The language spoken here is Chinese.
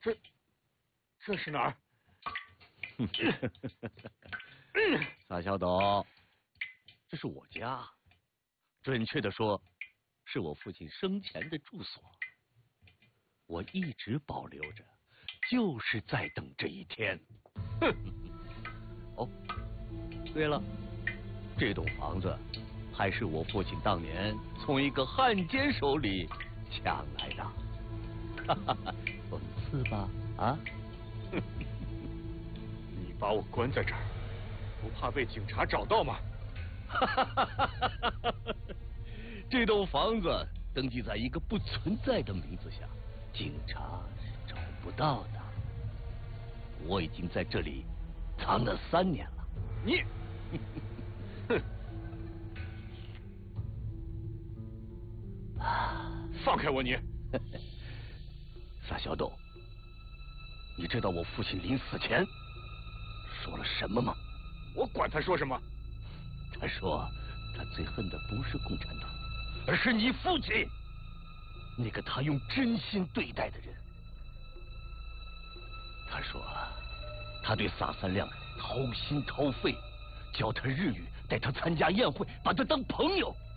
这是哪儿？ 撒小斗，这是我家，准确的说，是我父亲生前的住所。我一直保留着，就是在等这一天。哦，对了，这栋房子还是我父亲当年从一个汉奸手里抢来的。哈哈哈，讽刺吧？啊？ 你把我关在这儿，不怕被警察找到吗？ 这栋房子登记在一个不存在的名字下，警察是找不到的。我已经在这里藏了3年了。 你，哼！放开我你！ 撒小斗，你知道我父亲临死前说了什么吗？ 我管他说什么。 他说他最恨的不是共产党，而是你父亲，那个他用真心对待的人。他说他对撒三亮掏心掏肺，教他日语，带他参加宴会，把他当朋友。